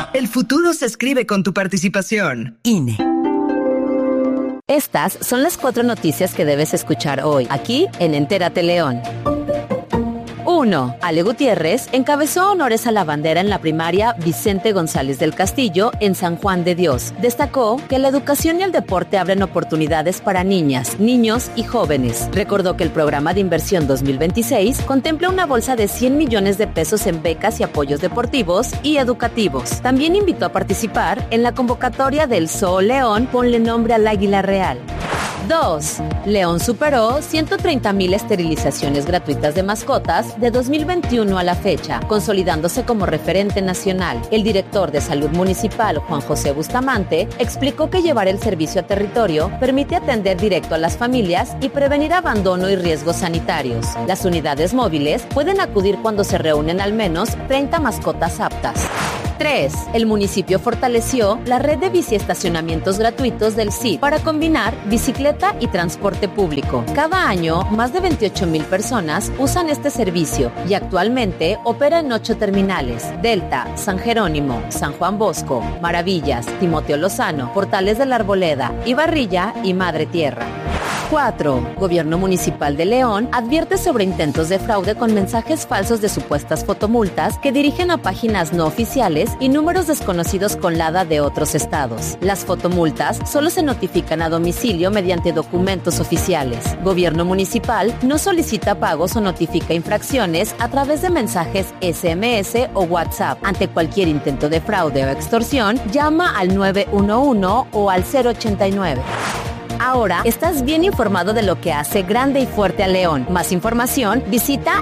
El futuro se escribe con tu participación. INE. Estas son las 4 noticias que debes escuchar hoy, aquí en Entérate León. 1. Ale Gutiérrez encabezó honores a la bandera en la primaria Vicente González del Castillo en San Juan de Dios. Destacó que la educación y el deporte abren oportunidades para niñas, niños y jóvenes. Recordó que el programa de inversión 2026 contempla una bolsa de 100 millones de pesos en becas y apoyos deportivos y educativos. También invitó a participar en la convocatoria del Zoo León Ponle Nombre al Águila Real. 2. León superó 130,000 esterilizaciones gratuitas de mascotas de 2021 a la fecha, consolidándose como referente nacional. El director de Salud Municipal, Juan José Bustamante, explicó que llevar el servicio a territorio permite atender directo a las familias y prevenir abandono y riesgos sanitarios. Las unidades móviles pueden acudir cuando se reúnen al menos 30 mascotas aptas. 3. El municipio fortaleció la red de biciestacionamientos gratuitos del CID para combinar bicicleta y transporte público. Cada año, más de 28,000 personas usan este servicio y actualmente opera en 8 terminales: Delta, San Jerónimo, San Juan Bosco, Maravillas, Timoteo Lozano, Portales de la Arboleda, Ibarrilla y Madre Tierra. 4. Gobierno Municipal de León advierte sobre intentos de fraude con mensajes falsos de supuestas fotomultas que dirigen a páginas no oficiales y números desconocidos con LADA de otros estados. Las fotomultas solo se notifican a domicilio mediante documentos oficiales. Gobierno Municipal no solicita pagos o notifica infracciones a través de mensajes SMS o WhatsApp. Ante cualquier intento de fraude o extorsión, llama al 911 o al 089. Ahora estás bien informado de lo que hace grande y fuerte a León. Más información, visita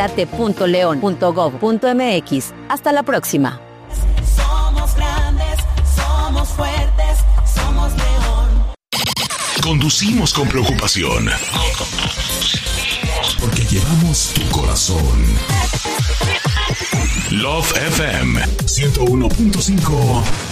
enterate.leon.gov.mx. Hasta la próxima. Somos grandes, somos fuertes, somos León. Conducimos con preocupación. Porque llevamos tu corazón. Love FM 101.5